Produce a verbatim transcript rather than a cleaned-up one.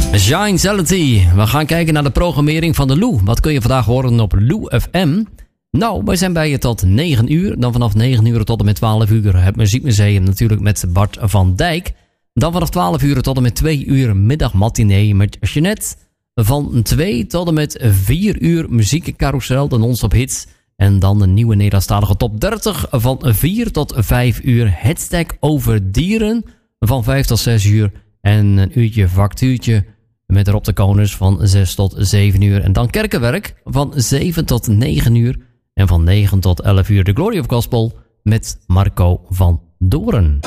Giantality. We gaan kijken naar de programmering van de Lou. Wat kun je vandaag horen op Lou F M? Nou, wij zijn bij je tot negen uur. Dan vanaf negen uur tot en met twaalf uur het Muziekmuseum natuurlijk met Bart van Dijk. Dan vanaf twaalf uur tot en met twee uur middagmatinee met Jeanette. Van twee tot en met vier uur muziekcarousel, de non-stop hits. En dan de nieuwe Nederlandstalige top dertig van vier tot vijf uur. Hashtag over dieren van vijf tot zes uur. En een uurtje factuurtje met Rob de Koners van zes tot zeven uur. En dan kerkenwerk van zeven tot negen uur. En van negen tot elf uur de Glory of Gospel met Marco van Doorn.